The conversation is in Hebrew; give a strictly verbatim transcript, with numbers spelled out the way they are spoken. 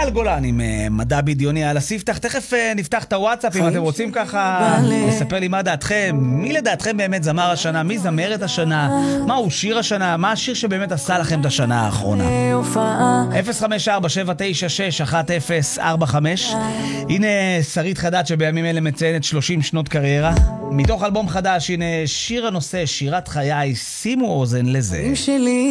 אייל גולן עם מדע בדיוני על הספתח. תכף נפתח את הוואטסאפ אם אתם רוצים ככה לספר לי מה דעתכם, מי לדעתכם באמת זמר השנה, מי זמרת השנה, מהו שיר השנה, מה השיר שבאמת עשה לכם את השנה האחרונה. אפס חמש ארבע שבע תשע שש אחת אפס ארבע חמש. הנה שרית חדד שבימים אלה מציינת שלושים שנות קריירה, מתוך אלבום חדש. הנה שיר הנושא, שירת חיי, שימו אוזן לזה.